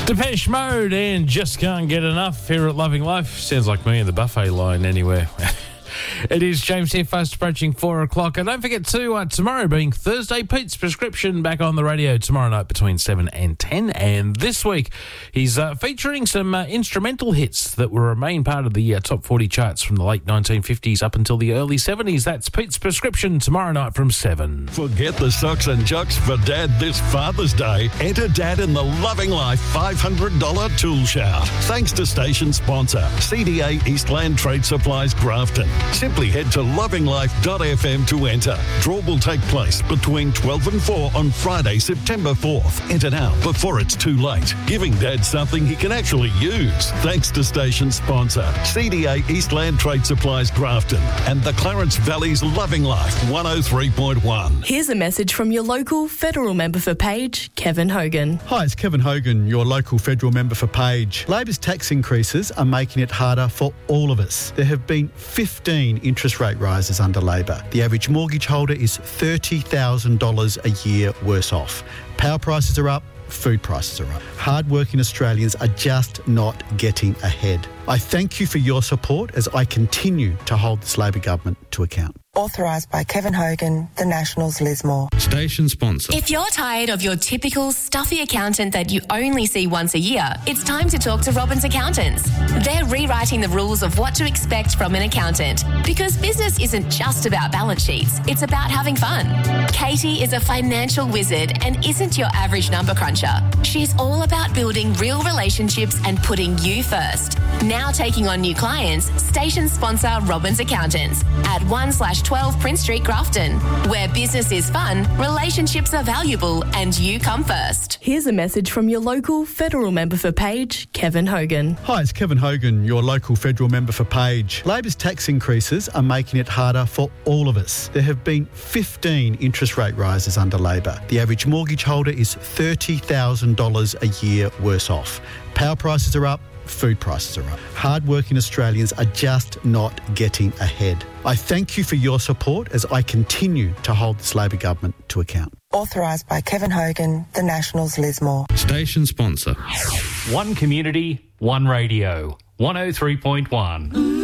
Depeche Mode and Just Can't Get Enough here at Loving Life. Sounds like me in the buffet line anywhere. It is James here, fast approaching 4 o'clock. And don't forget to, tomorrow being Thursday, Pete's Prescription back on the radio tomorrow night between 7 and 10. And this week, he's featuring some instrumental hits that were a main part of the top 40 charts from the late 1950s up until the early 70s. That's Pete's Prescription tomorrow night from 7. Forget the socks and jocks for Dad this Father's Day. Enter Dad in the Loving Life $500 tool shout. Thanks to station sponsor, CDA Eastland Trade Supplies Grafton. Simply head to lovinglife.fm to enter. Draw will take place between 12 and 4 on Friday, September 4th. Enter now before it's too late. Giving Dad something he can actually use. Thanks to station sponsor, CDA Eastland Trade Supplies Grafton and the Clarence Valley's Loving Life 103.1. Here's a message from your local federal member for Page, Kevin Hogan. Hi, it's Kevin Hogan, your local federal member for Page. Labor's tax increases are making it harder for all of us. There have been 15 interest rate rises under Labor. The average mortgage holder is $30,000 a year worse off. Power prices are up, food prices are up. Hard-working Australians are just not getting ahead. I thank you for your support as I continue to hold this Labor government to account. Authorised by Kevin Hogan, The Nationals, Lismore. Station sponsor. If you're tired of your typical stuffy accountant that you only see once a year, it's time to talk to Robbins Accountants. They're rewriting the rules of what to expect from an accountant, because business isn't just about balance sheets, it's about having fun. Katie is a financial wizard and isn't your average number cruncher. She's all about building real relationships and putting you first. Now taking on new clients, station sponsor Robbins Accountants at 1/12 Prince Street, Grafton, where business is fun, relationships are valuable, and you come first. Here's a message from your local federal member for Page, Kevin Hogan. Hi, it's Kevin Hogan, your local federal member for Page. Labor's tax increases are making it harder for all of us. There have been 15 interest rate rises under Labor. The average mortgage holder is $30,000 a year worse off. Power prices are up, food prices are up. Hard-working Australians are just not getting ahead. I thank you for your support as I continue to hold this Labor government to account. Authorised by Kevin Hogan, The Nationals, Lismore. Station sponsor. One community, one radio. 103.1.